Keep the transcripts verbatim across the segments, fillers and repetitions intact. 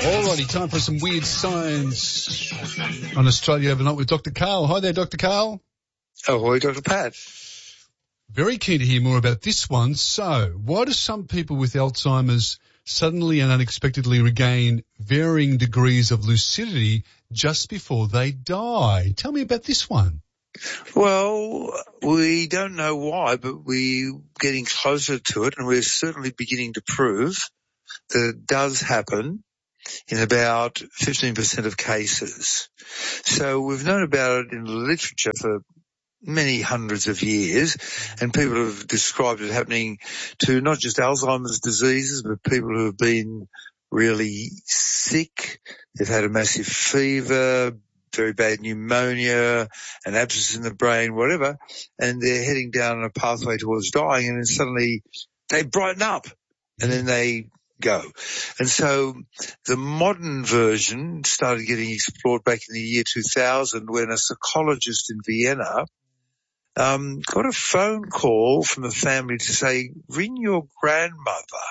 Alrighty, time for some weird science on Australia Overnight with Doctor Karl. Hi there, Doctor Karl. Ahoy, Doctor Pat. Very keen to hear more about this one. So, why do some people with Alzheimer's suddenly and unexpectedly regain varying degrees of lucidity just before they die? Tell me about this one. Well, we don't know why, but we're getting closer to it, and we're certainly beginning to prove that it does happen in about fifteen percent of cases. So we've known about it in the literature for many hundreds of years, and people have described it happening to not just Alzheimer's diseases, but people who have been really sick. They've had a massive fever, very bad pneumonia, an abscess in the brain, whatever, and they're heading down a pathway towards dying, and then suddenly they brighten up, and then they go. And so the modern version started getting explored back in the year two thousand when a psychologist in Vienna um, got a phone call from the family to say, ring your grandmother.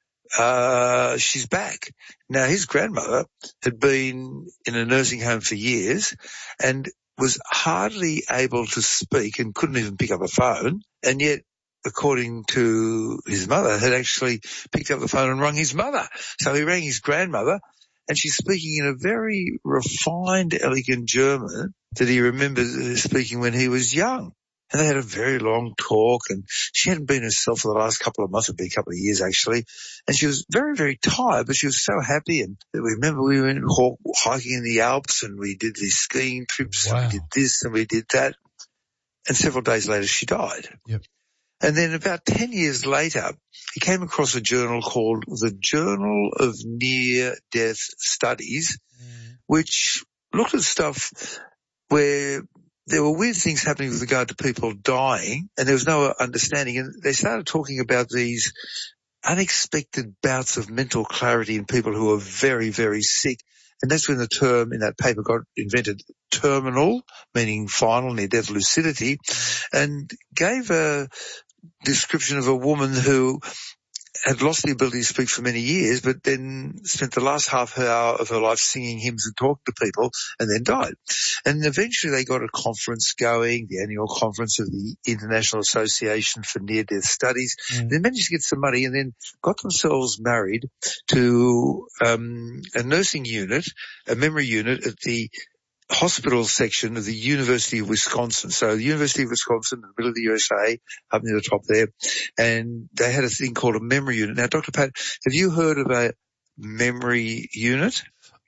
Uh, she's back. Now, his grandmother had been in a nursing home for years and was hardly able to speak and couldn't even pick up a phone, and yet, according to his mother, had actually picked up the phone and rung his mother. So he rang his grandmother, and she's speaking in a very refined, elegant German that he remembers speaking when he was young. And they had a very long talk, and she hadn't been herself for the last couple of months, it'd been a couple of years actually, and she was very, very tired, but she was so happy. And we remember we went hiking in the Alps, and we did these skiing trips, Wow. and we did this and we did that, and several days later she died. Yep. And then about ten years later, he came across a journal called the Journal of Near-Death Studies, mm. which looked at stuff where there were weird things happening with regard to people dying, and there was no understanding. And they started talking about these unexpected bouts of mental clarity in people who are very, very sick. And that's when the term in that paper got invented, terminal, meaning final near-death lucidity, and gave a description of a woman who had lost the ability to speak for many years, but then spent the last half hour of her life singing hymns and talking to people, and then died. And eventually they got a conference going, the annual conference of the International Association for Near-Death Studies. Mm. They managed to get some money and then got themselves married to um, a nursing unit, a memory unit at the hospital section of the University of Wisconsin. So the University of Wisconsin, in the middle of the U S A, up near the top there, and they had a thing called a memory unit. Now, Doctor Pat, have you heard of a memory unit?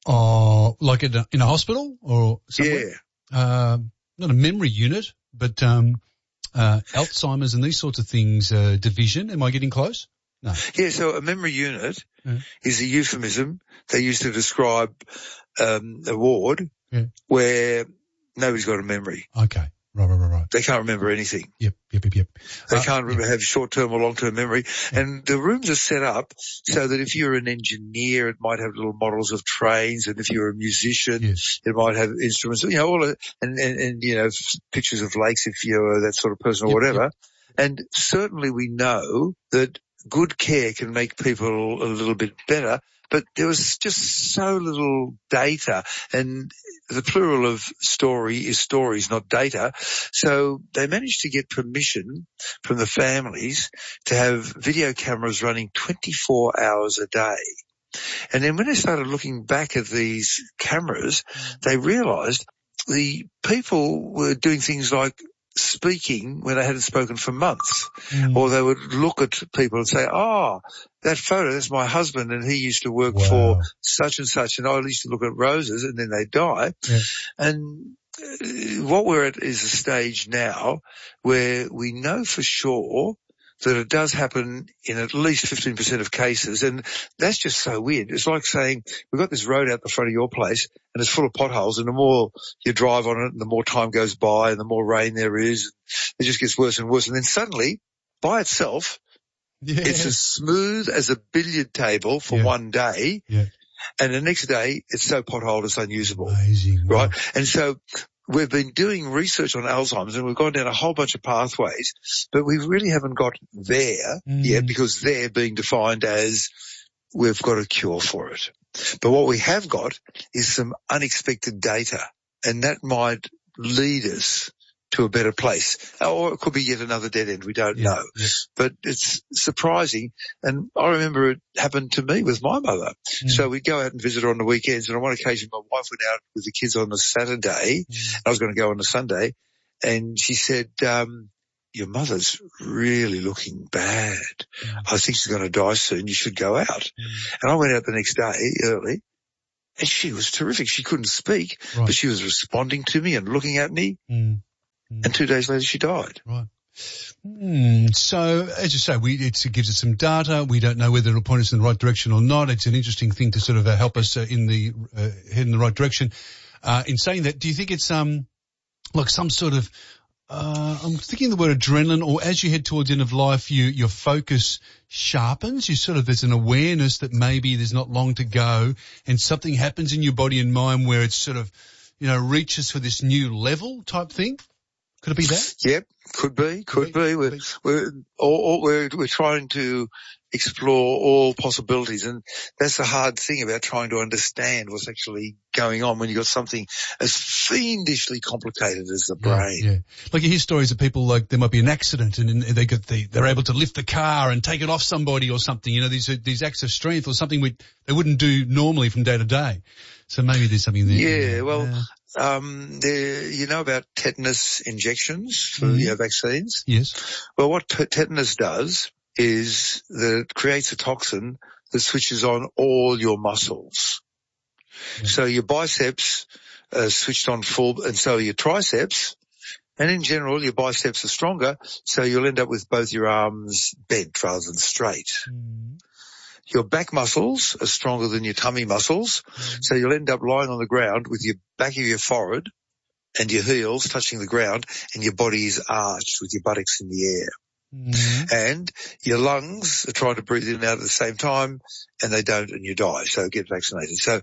Oh, like in a, in a hospital or somewhere? Yeah. Uh, not a memory unit, but um, uh, Alzheimer's and these sorts of things uh, division. Am I getting close? No. Yeah, so a memory unit yeah. is a euphemism they used to describe um, a ward yeah. where nobody's got a memory. Okay. Right, right, right, right. They can't remember anything. Yep, yep, yep, yep. They uh, can't remember, yep. have short-term or long-term memory. Yep. And the rooms are set up so that if you're an engineer, it might have little models of trains. And if you're a musician, yes. it might have instruments, you know, all of, and, and, and, you know, pictures of lakes if you're that sort of person or yep, whatever. Yep. And certainly we know that good care can make people a little bit better. But there was just so little data, and the plural of story is stories, not data. So they managed to get permission from the families to have video cameras running twenty-four hours a day. And then when they started looking back at these cameras, they realized the people were doing things like speaking when they hadn't spoken for months. Mm. Or they would look at people and say, oh, that photo, that's my husband and he used to work wow. for such and such, and I used to look at roses, and then they die. Yeah. And what we're at is a stage now where we know for sure that it does happen in at least fifteen percent of cases, and that's just so weird. It's like saying, we've got this road out the front of your place and it's full of potholes, and the more you drive on it and the more time goes by and the more rain there is, it just gets worse and worse. And then suddenly, by itself, yeah. it's as smooth as a billiard table for yeah. one day, yeah. and the next day it's so potholed it's unusable. Amazing. Right? Wow. And so we've been doing research on Alzheimer's, and we've gone down a whole bunch of pathways, but we really haven't got there mm. yet, because they're being defined as we've got a cure for it. But what we have got is some unexpected data, and that might lead us to a better place. Or it could be yet another dead end. We don't Yeah, know. yeah. But it's surprising. And I remember it happened to me with my mother. Mm. So we'd go out and visit her on the weekends. And on one occasion, my wife went out with the kids on a Saturday. Mm. I was going to go on a Sunday. And she said, um, your mother's really looking bad. Mm. I think she's going to die soon. You should go out. Mm. And I went out the next day early. And she was terrific. She couldn't speak, Right. but she was responding to me and looking at me. Mm. Mm. And two days later, she died. Right. Mm. So, as you say, we, it's, it gives us some data. We don't know whether it'll point us in the right direction or not. It's an interesting thing to sort of uh, help us uh, in the uh, head in the right direction. Uh, in saying that, do you think it's um like some sort of Uh, I'm thinking the word adrenaline, or as you head towards the end of life, you, your focus sharpens. You sort of, there's an awareness that maybe there's not long to go and something happens in your body and mind where it's sort of, you know, reaches for this new level type thing. Could it be that? Yep. Could be, could, Could be, be. We're, could be. we're, all, all, we're, we're trying to explore all possibilities, and that's the hard thing about trying to understand what's actually going on when you've got something as fiendishly complicated as the brain. Yeah, yeah. Like you hear stories of people like there might be an accident and they get the, they're able to lift the car and take it off somebody or something. You know, these these acts of strength or something we they wouldn't do normally from day to day. So maybe there's something there. Yeah, well, yeah. Um, there, you know about tetanus injections for Mm-hmm. you know, vaccines? Yes. Well, what t- tetanus does is that it creates a toxin that switches on all your muscles. Yeah. So your biceps are switched on full, and so your triceps, and in general your biceps are stronger, so you'll end up with both your arms bent rather than straight. Mm. Your back muscles are stronger than your tummy muscles, mm. so you'll end up lying on the ground with your back of your forehead and your heels touching the ground, and your body is arched with your buttocks in the air. Mm. And your lungs are trying to breathe in and out at the same time, and they don't, and you die. So get vaccinated. So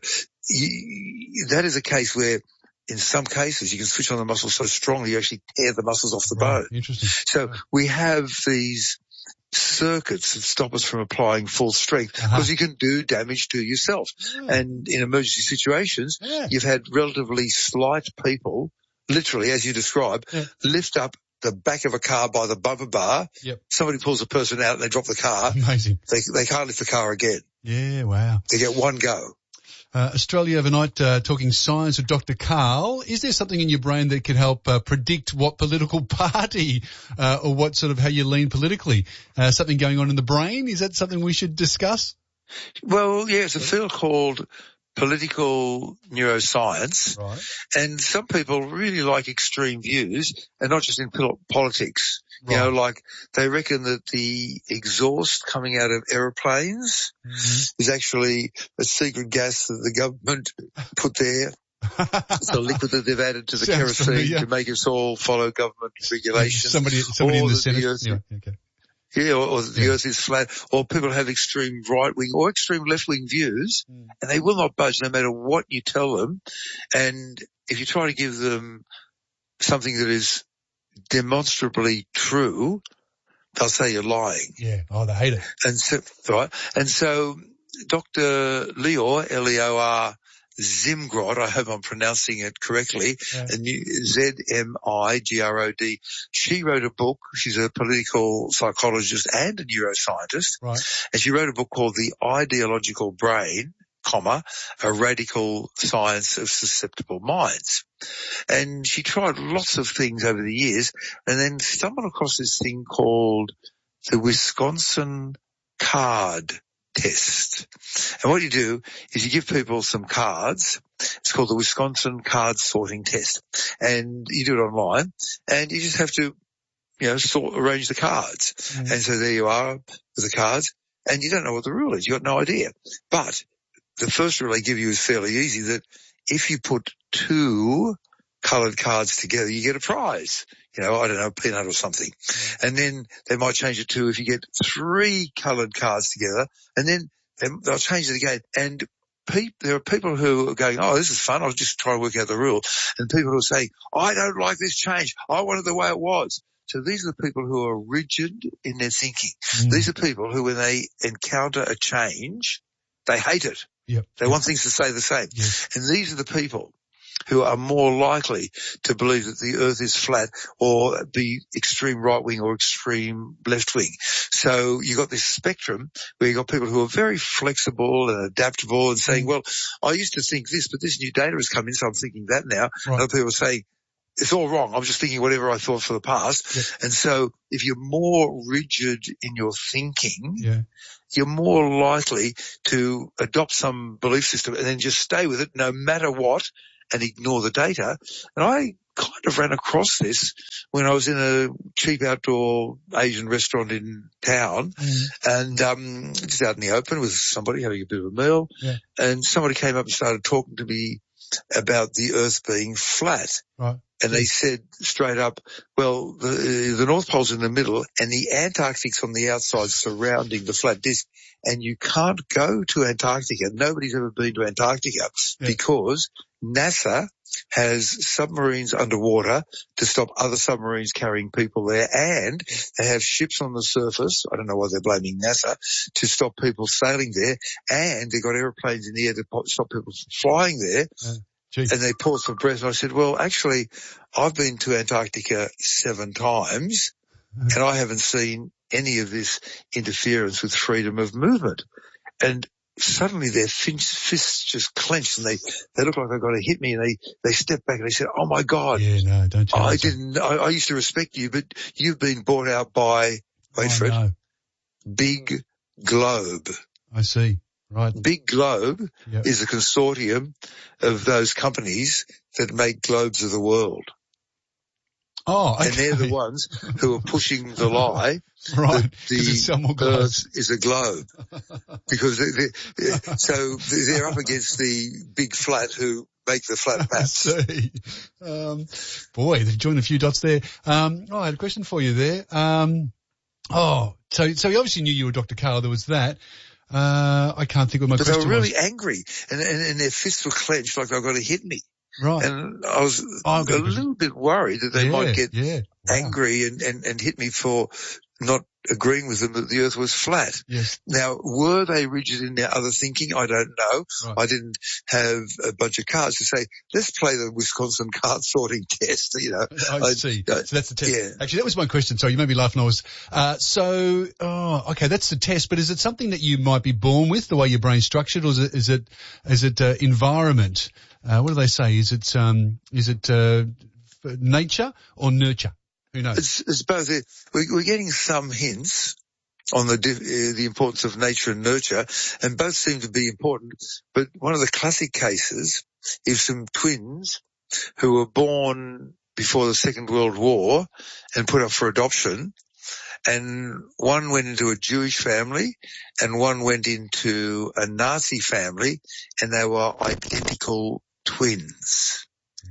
you, that is a case where, in some cases, you can switch on the muscles so strongly you actually tear the muscles off the right. bone. Interesting. So right. we have these circuits that stop us from applying full strength because uh-huh. you can do damage to yourself. Yeah. And in emergency situations, yeah. you've had relatively slight people, literally, as you describe, yeah. lift up the back of a car by the bumper bar. Yep. Somebody pulls a person out and they drop the car. Amazing. They, they can't lift the car again. Yeah, wow. They get one go. Uh, Australia Overnight, uh, talking science with Doctor Karl. Is there something in your brain that can help uh, predict what political party uh, or what sort of how you lean politically? Uh, something going on in the brain? Is that something we should discuss? Well, yeah, it's a field called political neuroscience. Right. And some people really like extreme views, and not just in politics. Right. You know, like they reckon that the exhaust coming out of aeroplanes mm-hmm. is actually a secret gas that the government put there. It's a liquid that they've added to the Sounds kerosene familiar. to make us all follow government regulations. Somebody, somebody in the Senate. The earth, yeah, okay. yeah, or, or the yeah. earth is flat, or people have extreme right-wing or extreme left-wing views, mm. and they will not budge no matter what you tell them. And if you try to give them something that is demonstrably true, they'll say you're lying. Yeah. Oh, they hate it. And so, right. And so Doctor Leor, L E O R Zimgrod, I hope I'm pronouncing it correctly, yeah. and Z M I G R O D. She wrote a book. She's a political psychologist and a neuroscientist. Right. And she wrote a book called The Ideological Brain, comma, a radical science of susceptible minds. And she tried lots of things over the years and then stumbled across this thing called the Wisconsin card test. And what you do is you give people some cards. It's called the Wisconsin card sorting test. And you do it online and you just have to, you know, sort, arrange the cards. Mm. And so there you are with the cards and you don't know what the rule is. You've got no idea. But the first rule they give you is fairly easy, that if you put two coloured cards together, you get a prize. You know, I don't know, a peanut or something. And then they might change it to if you get three coloured cards together, and then they, they'll change it again. And pe- there are people who are going, oh, this is fun, I'll just try to work out the rule. And people who are saying, I don't like this change, I want it the way it was. So these are the people who are rigid in their thinking. Mm. These are people who, when they encounter a change, they hate it. Yep. They yep. want things to stay the same. Yes. And these are the people who are more likely to believe that the earth is flat or be extreme right wing or extreme left wing. So you've got this spectrum where you've got people who are very flexible and adaptable and saying, well, I used to think this, but this new data has come in, so I'm thinking that now. Right. Other people are saying, it's all wrong. I'm just thinking whatever I thought for the past. Yep. And so if you're more rigid in your thinking, Yeah. you're more likely to adopt some belief system and then just stay with it no matter what and ignore the data. And I kind of ran across this when I was in a cheap outdoor Asian restaurant in town mm. and um just out in the open with somebody having a bit of a meal. Yeah. And somebody came up and started talking to me about the earth being flat. Right. And they said straight up, well, the, the North Pole's in the middle and the Antarctic's on the outside surrounding the flat disk. And you can't go to Antarctica. Nobody's ever been to Antarctica yeah. because NASA has submarines underwater to stop other submarines carrying people there, and they have ships on the surface. I don't know why they're blaming NASA to stop people sailing there, and they've got airplanes in the air to stop people flying there. Uh, gee. And they paused for breath, and I said, well, actually, I've been to Antarctica seven times, uh, and I haven't seen any of this interference with freedom of movement. And suddenly their fists just clenched and they, they looked like they're going to hit me, and they, they stepped back and they said, oh my God, yeah, no, don't you I didn't, I, I used to respect you, but you've been bought out by, wait oh, for no. it, Big Globe. I see. Right. Big Globe Yep. is a consortium of those companies that make globes of the world. Oh, okay. And they're the ones who are pushing the lie right. that the Earth is a globe. Because they, they, so they're up against the big flat who make the flat maps. I see. Um, boy, they've joined a few dots there. Um, oh, I had a question for you there. Um, oh, so, so you obviously knew you were Doctor Karl. There was that. Uh, I can't think what my but question was. But they were really was. angry and, and, and their fists were clenched like they were going to hit me. Right. And I was oh, a little bit worried that they yeah, might get yeah. Wow. angry and, and, and hit me for not agreeing with them that the earth was flat. Yes. Now, were they rigid in their other thinking? I don't know. Right. I didn't have a bunch of cards to say, let's play the Wisconsin card sorting test, you know. I, I see. Uh, so that's the test. Yeah. Actually, that was my question. Sorry, you made me laugh when I was, uh, so, oh, okay, that's the test, but is it something that you might be born with, the way your brain's structured, or is it, is it, is it, uh, environment? Uh, what do they say? Is it, um, is it, uh, nature or nurture? Who knows? It's, it's both. We're, we're getting some hints on the uh, the importance of nature and nurture, and both seem to be important. But one of the classic cases is some twins who were born before the Second World War and put up for adoption, and one went into a Jewish family and one went into a Nazi family, and they were identical twins.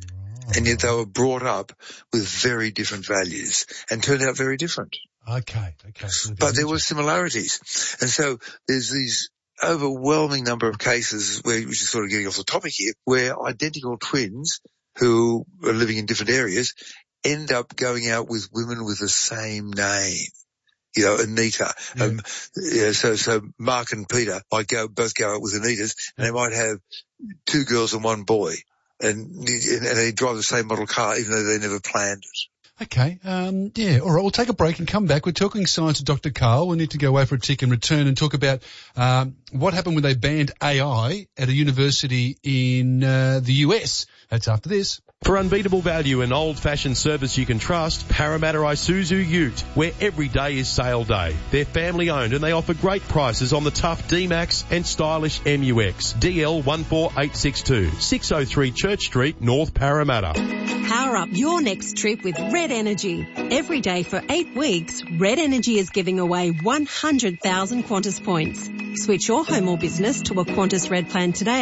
And yet they were brought up with very different values and turned out very different. Okay, okay. So but there were similarities. And so there's these overwhelming number of cases where, which is sort of getting off the topic here, where identical twins who are living in different areas end up going out with women with the same name. You know, Anita. Yeah. Um, yeah, so, so Mark and Peter might go, both go out with Anitas, and they might have two girls and one boy. And, and they drive the same model car even though they never planned it. Okay, um, yeah, all right, we'll take a break and come back. We're talking science with Doctor Karl. We need to go away for a tick and return and talk about um, what happened when they banned A I at a university in uh, the U S. That's after this. For unbeatable value and old-fashioned service you can trust, Parramatta Isuzu Ute, where every day is sale day. They're family-owned and they offer great prices on the tough D-Max and stylish M U X. D L one four eight six two, six oh three Church Street, North Parramatta. Power up your next trip with Red Energy. Every day for eight weeks, Red Energy is giving away one hundred thousand Qantas points. Switch your home or business to a Qantas Red plan today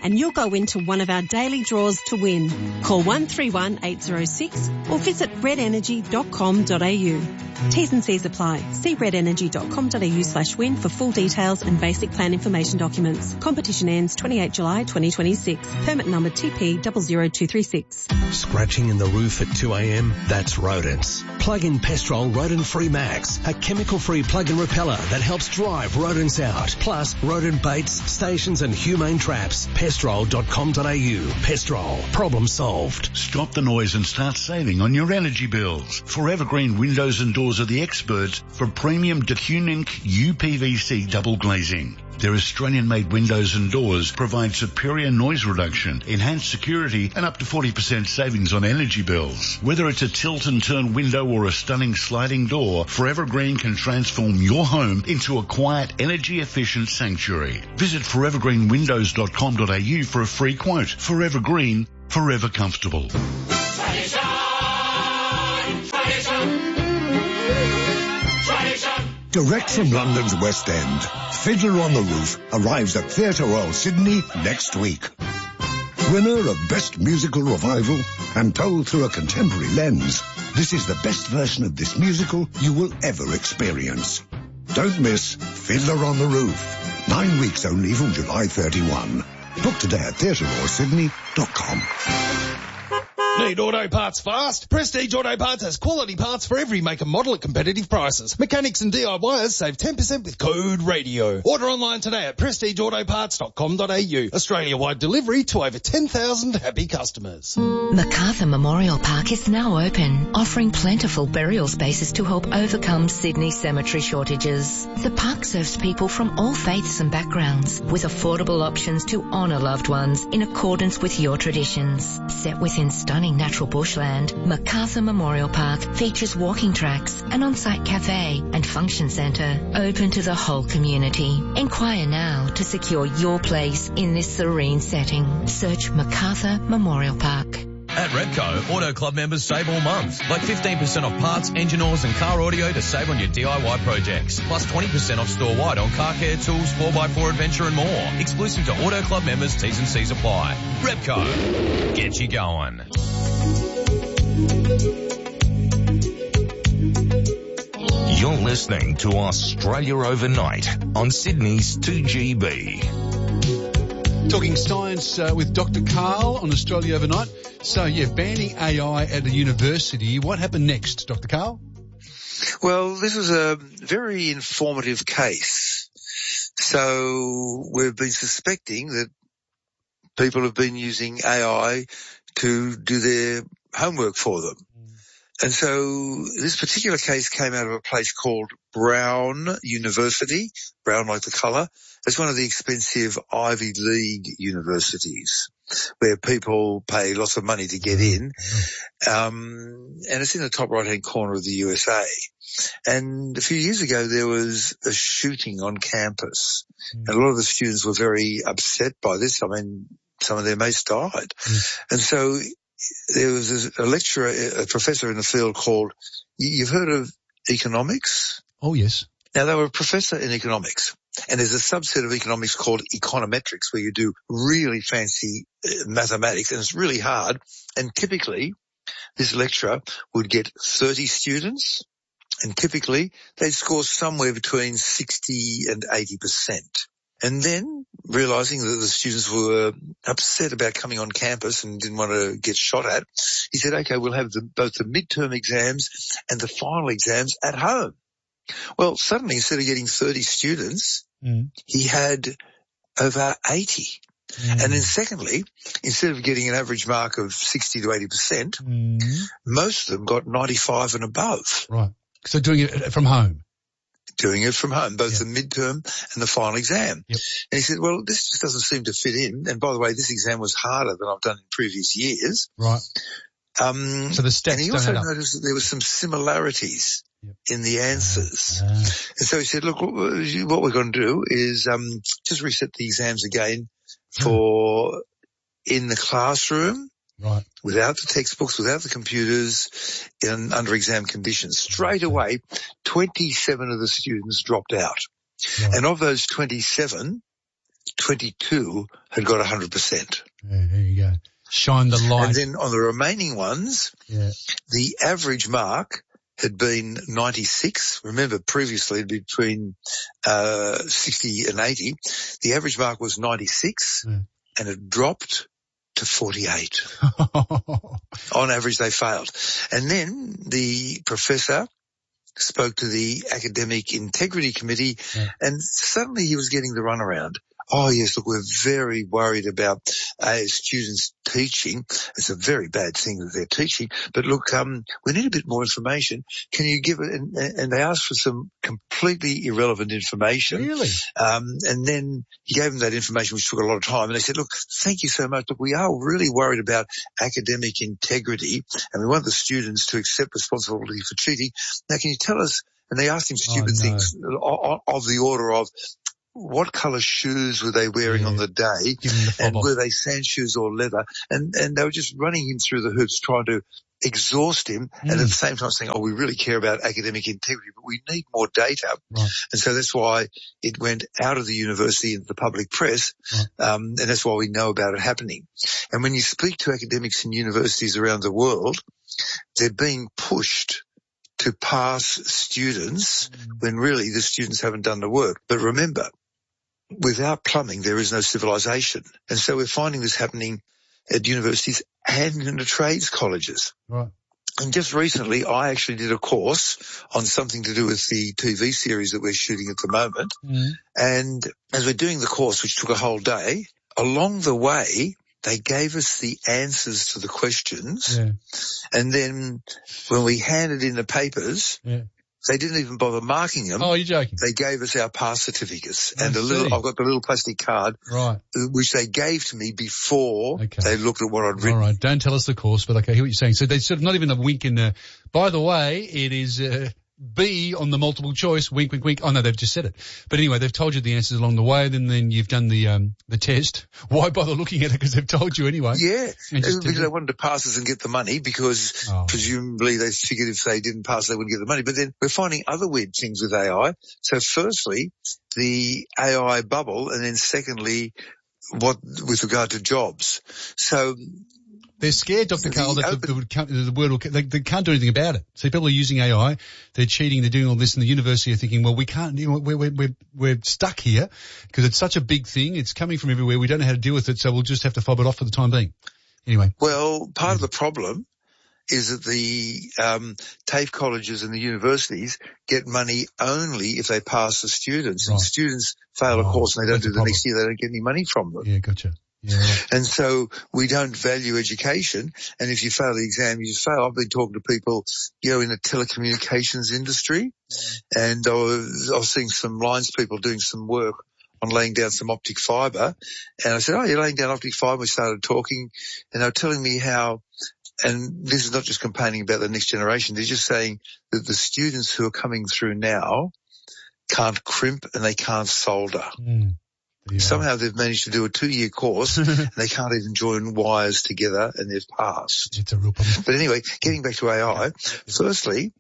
and you'll go into one of our daily draws to win. Call one three one eight zero six or visit red energy dot com dot a u. T's and C's apply. See red energy dot com dot a u slash win for full details and basic plan information documents. Competition ends twenty-eighth July twenty twenty-six. Permit number T P zero zero two three six. Scratching in the roof at two a.m? That's rodents. Plug in Pestrol Rodent Free Max, a chemical-free plug-in repeller that helps drive rodents out. Plus, rodent baits, stations and humane traps. pestrol dot com dot a u. Pestrol. Problem solved. Stop the noise and start saving on your energy bills. Forever Green Windows and Doors are the experts for premium Decunink U P V C double glazing. Their Australian-made windows and doors provide superior noise reduction, enhanced security, and up to forty percent savings on energy bills. Whether it's a tilt and turn window or a stunning sliding door, Forever Green can transform your home into a quiet, energy-efficient sanctuary. Visit forever green windows dot com dot a u for a free quote. Forever Green, forever comfortable. Tradition, tradition. Direct from London's West End, Fiddler on the Roof arrives at Theatre Royal Sydney next week. Winner of Best Musical Revival and told through a contemporary lens, this is the best version of this musical you will ever experience. Don't miss Fiddler on the Roof. Nine weeks only from July thirty-first. Book today at theatre royal sydney dot com. Need auto parts fast? Prestige Auto Parts has quality parts for every make and model at competitive prices. Mechanics and D I Yers save ten percent with code radio. Order online today at prestige auto parts dot com dot a u. Australia-wide delivery to over ten thousand happy customers. Macarthur Memorial Park is now open, offering plentiful burial spaces to help overcome Sydney cemetery shortages. The park serves people from all faiths and backgrounds with affordable options to honour loved ones in accordance with your traditions. Set within stunning natural bushland, Macarthur Memorial Park features walking tracks, an on-site cafe and function centre open to the whole community. Inquire now to secure your place in this serene setting. Search Macarthur Memorial Park. At Repco, Auto Club members save all month, like fifteen percent off parts, engine oils and car audio to save on your D I Y projects, plus twenty percent off store-wide on car care tools, four by four adventure and more. Exclusive to Auto Club members, T's and C's apply. Repco, get you going. You're listening to Australia Overnight on Sydney's two G B. Talking science uh, with Doctor Karl on Australia Overnight. So, yeah, banning A I at a university. What happened next, Doctor Karl? Well, this was a very informative case. So we've been suspecting that people have been using A I to do their homework for them. And so this particular case came out of a place called Brown University, Brown like the colour. It's one of the expensive Ivy League universities where people pay lots of money to get in. Um, and it's in the top right-hand corner of the U S A. And a few years ago, there was a shooting on campus. And a lot of the students were very upset by this. I mean, some of their mates died. And so there was a lecturer, a professor in the field called, you've heard of economics? Oh, yes. Now, they were a professor in economics, and there's a subset of economics called econometrics where you do really fancy uh, mathematics, and it's really hard. And typically, this lecturer would get thirty students, and typically they'd score somewhere between sixty and eighty percent. And then, realizing that the students were upset about coming on campus and didn't want to get shot at, he said, okay, we'll have the, both the midterm exams and the final exams at home. Well, suddenly, instead of getting thirty students, mm. he had over eighty. Mm. And then secondly, instead of getting an average mark of sixty to eighty percent, mm. most of them got ninety-five and above. Right. So doing it from home. Doing it from home, both yep. the midterm and the final exam. Yep. And he said, well, this just doesn't seem to fit in. And by the way, this exam was harder than I've done in previous years. Right. Um, so the stats and he don't also add up. noticed that there were some similarities yep. in the answers. Uh, uh. And so he said, look, what we're going to do is um, just reset the exams again for uh. in the classroom. Right. Without the textbooks, without the computers, in under exam conditions. Straight away, twenty-seven of the students dropped out. Right. And of those twenty-seven, twenty-two had got one hundred percent. Yeah, there you go. Shine the light. And then on the remaining ones, yeah. the average mark had been ninety-six. Remember, previously it'd been between uh, sixty and eighty. The average mark was ninety-six, yeah. and it dropped to forty-eight. On average, they failed. And then the professor spoke to the Academic Integrity Committee, yeah. and suddenly he was getting the runaround. Oh, yes, look, we're very worried about uh, students teaching. It's a very bad thing that they're teaching. But look, um, we need a bit more information. Can you give it? And, and they asked for some completely irrelevant information. Really? Um, and then he gave them that information, which took a lot of time. And they said, look, thank you so much. Look, we are really worried about academic integrity, and we want the students to accept responsibility for cheating. Now, can you tell us? And they asked him stupid oh, no. things of, of the order of, what colour shoes were they wearing yeah. on the day, the and were they sand shoes or leather? And and they were just running him through the hoops, trying to exhaust him, mm. and at the same time saying, oh, we really care about academic integrity, but we need more data. Right. And so that's why it went out of the university into the public press, right. um, and that's why we know about it happening. And when you speak to academics in universities around the world, they're being pushed to pass students mm. when really the students haven't done the work. But remember, without plumbing, there is no civilization. And so we're finding this happening at universities and in the trades colleges. Right. And just recently, I actually did a course on something to do with the T V series that we're shooting at the moment. Mm. And as we're doing the course, which took a whole day, along the way, they gave us the answers to the questions. Yeah. And then when we handed in the papers, yeah. they didn't even bother marking them. Oh, you're joking. They gave us our pass certificates I and a see. little, I've got the little plastic card, right. which they gave to me before okay. they looked at what I'd written. All right. Don't tell us the course, but okay, I hear what you're saying. So they sort of not even a wink in the, by the way, it is, uh, B on the multiple choice, wink, wink, wink. Oh no, they've just said it. But anyway, they've told you the answers along the way, then then you've done the um the test. Why bother looking at it? Because they've told you anyway. Yeah, just, because they wanted to pass us and get the money because oh. presumably they figured if they didn't pass, they wouldn't get the money. But then we're finding other weird things with A I. So firstly, the A I bubble, and then secondly, what with regard to jobs. So they're scared, Doctor Carl, that the, the, the word will, they, they can't do anything about it. So people are using A I, they're cheating, they're doing all this, and the university are thinking, well, we can't, you know, we're, we're, we're, we're stuck here because it's such a big thing. It's coming from everywhere. We don't know how to deal with it, so we'll just have to fob it off for the time being. Anyway. Well, part yeah. of the problem is that the um, TAFE colleges and the universities get money only if they pass the students. Right. And students fail a oh, course and they don't do the, the next year, they don't get any money from them. Yeah, gotcha. Yeah, right. And so we don't value education. And if you fail the exam, you just fail. I've been talking to people, you know, in the telecommunications industry, and I was, I was seeing some lines people doing some work on laying down some optic fibre. And I said, oh, you're laying down optic fibre. We started talking, and they were telling me how, and this is not just complaining about the next generation. They're just saying that the students who are coming through now can't crimp and they can't solder. Mm. Yeah. Somehow they've managed to do a two-year course and they can't even join wires together and they've passed. It's a real problem. But anyway, getting back to A I, firstly,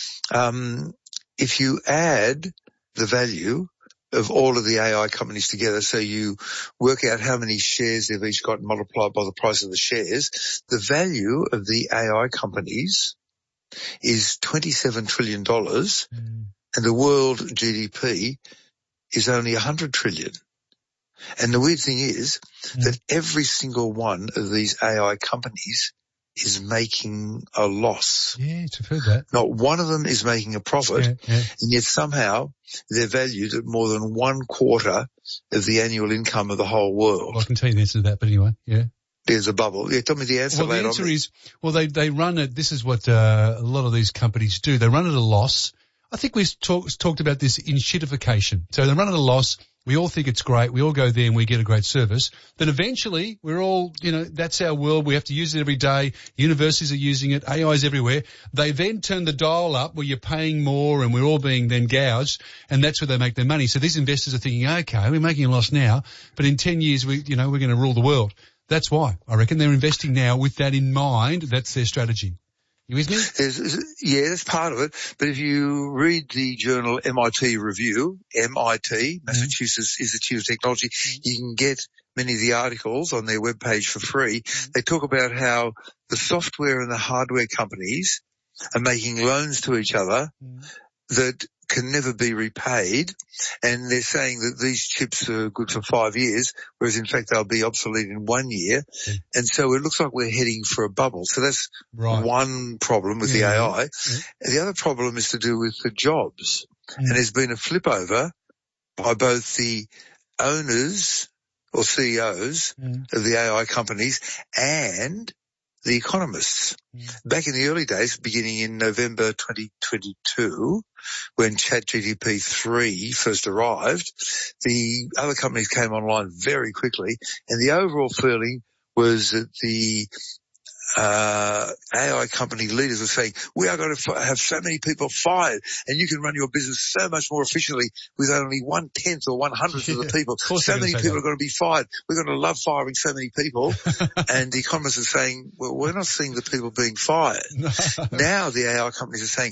um, if you add the value of all of the A I companies together, so you work out how many shares they've each got and multiply by the price of the shares, the value of the A I companies is twenty-seven trillion dollars mm. and the world G D P is only one hundred trillion dollars. And the weird thing is mm. that every single one of these A I companies is making a loss. Yeah, I've heard that. Not one of them is making a profit, yeah, yeah. and yet somehow they're valued at more than one quarter of the annual income of the whole world. Well, I can tell you the answer to that, but anyway, yeah. There's a bubble. Yeah, tell me the answer well, later. The answer on. is, well, they, they run it, this is what uh, a lot of these companies do. They run at a loss. I think we've talk, talked about this in shitification. So they run at a loss. We all think it's great. We all go there and we get a great service. Then eventually we're all, you know, that's our world. We have to use it every day. Universities are using it. A I is everywhere. They then turn the dial up where you're paying more and we're all being then gouged, and that's where they make their money. So these investors are thinking, okay, we're making a loss now, but in ten years we, you know, we're going to rule the world. That's why I reckon they're investing now with that in mind. That's their strategy. You with me? There's, yeah, that's part of it. But if you read the journal M I T Review, M I T, Massachusetts mm. Institute of Technology, mm. you can get many of the articles on their webpage for free. Mm. They talk about how the software and the hardware companies are making loans to each other mm. that can never be repaid, and they're saying that these chips are good for five years, whereas in fact they'll be obsolete in one year. Mm. And so it looks like we're heading for a bubble. So that's right. one problem with yeah. the A I. Yeah. And the other problem is to do with the jobs. Mm. And there's been a flip over by both the owners or C E Os mm. of the A I companies and the economists. Mm. Back in the early days, beginning in November twenty twenty-two, when ChatGPT three first arrived, the other companies came online very quickly, and the overall feeling was that the uh A I company leaders were saying, we are going to f- have so many people fired, and you can run your business so much more efficiently with only one-tenth or one-hundredth yeah, of the people. Of so many people that. are going to be fired. We're going to love firing so many people. And the economists are saying, well, we're not seeing the people being fired. No. Now the A I companies are saying,